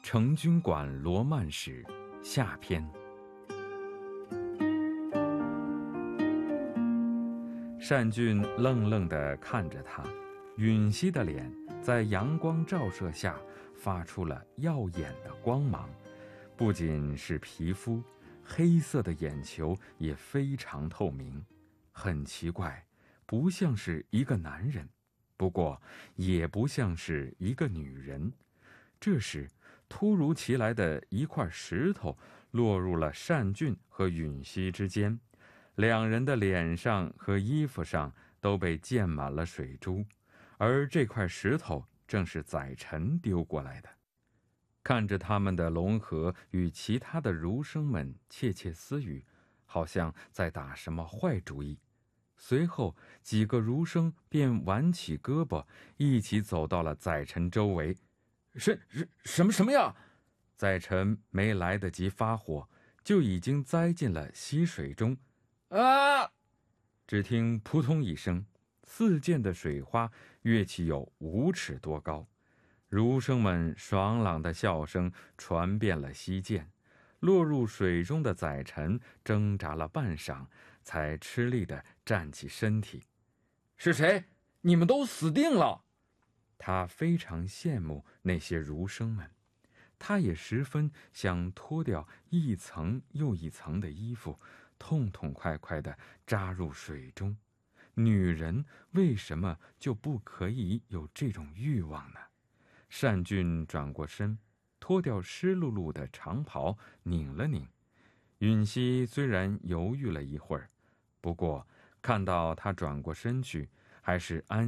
成均馆罗曼史下篇。单俊愣愣地看着他，允熙的脸在阳光照射下发出了耀眼的光芒，不仅是皮肤，黑色的眼球也非常透明，很奇怪，不像是一个男人，不过也不像是一个女人。这时突如其来的一块石头落入了单俊和允熙之间，两人的脸上和衣服上都被溅满了水珠，而这块石头正是宰臣丢过来的。看着他们的龙河与其他的儒生们窃窃私语，好像在打什么坏主意。随后几个儒生便挽起胳膊，一起走到了宰臣周围。什么呀？宰臣没来得及发火，就已经栽进了溪水中。啊！只听扑通一声，四溅的水花跃起有5尺多高，儒生们爽朗的笑声传遍了溪涧。落入水中的宰臣挣扎了半晌，才吃力地站起身体。是谁？你们都死定了！他非常羡慕那些儒生们，他也十分想脱掉一层又一层的衣服，痛痛快快地扎入水中。女人为什么就不可以有这种欲望呢？单俊转过身，脱掉湿漉漉的长袍，拧了拧。允熙虽然犹豫了一会儿，不过看到他转过身去，还是安